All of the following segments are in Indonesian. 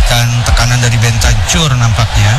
mendapatkan tekanan dari Bentancur nampaknya.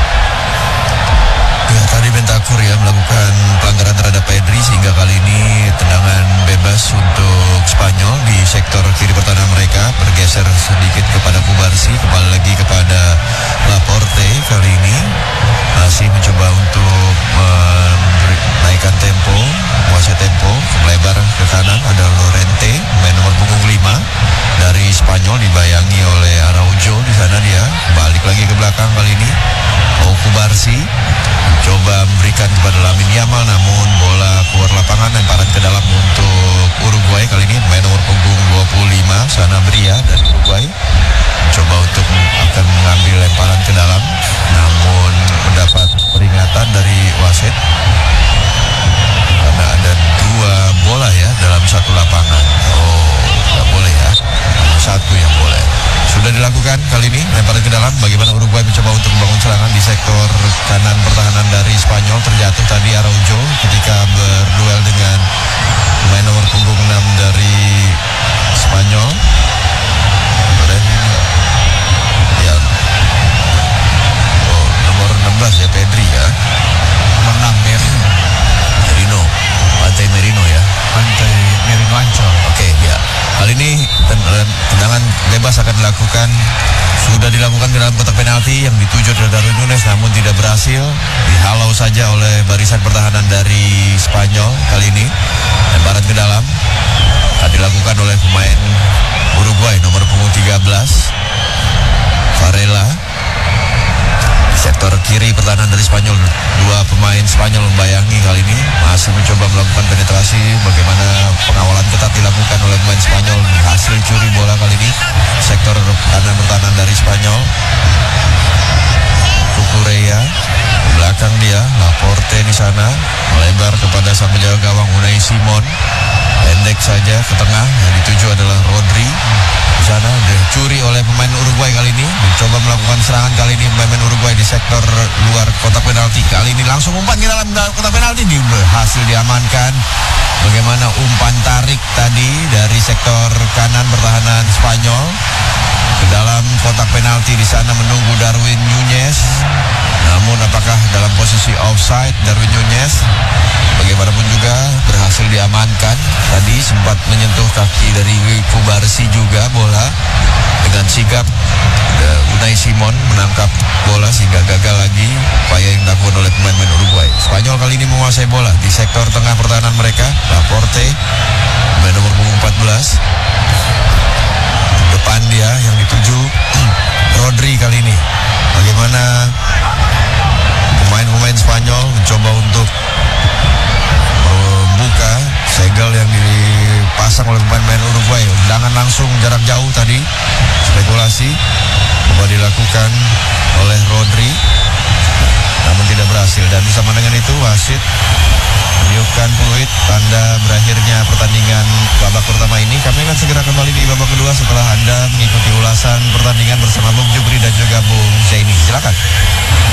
Ya, tadi Bentancur ya melakukan pelanggaran terhadap Pedri sehingga kali ini tendangan bebas untuk Spanyol di sektor kiri pertahanan mereka, bergeser sedikit kepada Kubarsi, kembali lagi kepada Laporte. Kali ini masih mencoba untuk menaikkan tempo, menguasai tempo, melebar ke kanan. Ada Llorente, main nomor punggung 5 dari Spanyol, dibayangi oleh Araujo. Di sana dia balik lagi ke belakang kali ini. Kubarsi coba memberikan kepada Lamine Yamal, namun bola keluar lapangan, lemparan ke dalam untuk Uruguay. Kali ini main nomor punggung 25 Sanabria dari Uruguay coba untuk akan mengambil lemparan ke dalam, namun mendapat peringatan dari wasit karena ada 2 bola ya dalam satu lapangan. Nggak boleh ya, satu yang boleh. Sudah dilakukan kali ini lemparan ke dalam. Bagaimana Uruguay mencoba untuk membangun serangan di sektor kanan pertahanan dari Spanyol. Terjatuh tadi Araujo ketika berduel dengan pemain nomor punggung 6 dari Spanyol, nomor 16 ya, Pedri ya, Nomor 6 Merino, Pantai Merino ya, Pantai Merino Ancol. Oke, ya. Kali ini tendangan bebas akan dilakukan, sudah dilakukan ke dalam kotak penalti yang dituju oleh Darwin Núñez, namun tidak berhasil, dihalau saja oleh barisan pertahanan dari Spanyol. Kali ini lemparan ke dalam akan dilakukan oleh pemain Uruguay nomor punggung 13 Varela. Sektor kiri pertahanan dari Spanyol, 2 pemain Spanyol membayangi kali ini, masih mencoba melakukan penetrasi. Bagaimana pengawalan ketat dilakukan oleh pemain Spanyol, hasil curi bola kali ini sektor kanan pertahanan dari Spanyol. Cucurella belakang dia, Laporte di sana melebar kepada sang penjaga gawang Unai Simon, pendek saja ke tengah, yang dituju adalah Rodri. Di sana dicuri oleh pemain Uruguay kali ini, mencoba melakukan serangan kali ini pemain Uruguay di sektor luar kotak penalti. Kali ini langsung umpan ke dalam kotak penalti, berhasil diamankan. Bagaimana umpan tarik tadi dari sektor kanan pertahanan Spanyol ke dalam kotak penalti. Di sana menunggu Darwin Núñez, namun apakah dalam posisi offside Darwin Núñez? Bagaimanapun juga berhasil diamankan. Tadi sempat menyentuh kaki dari Kubarsi juga bola. Dengan sigap Unai Simon menangkap bola sehingga gagal lagi upaya yang dilakukan oleh pemain Uruguay. Spanyol kali ini menguasai bola di sektor tengah pertahanan mereka. Laporte, pemain nomor punggung 14. Depan dia yang dituju Rodri kali ini. Bagaimana pemain-pemain Spanyol mencoba untuk membuka segel yang dipasang oleh pemain Uruguay. Tendangan langsung jarak jauh tadi, spekulasi coba dilakukan oleh Rodri, namun tidak berhasil. Dan bersama dengan itu wasit meniupkan peluit tanda berakhirnya pertandingan babak pertama ini. Kami akan segera kembali di babak kedua setelah Anda mengikuti ulasan pertandingan bersama Bung Jupri dan juga Bung Zaini. Silakan.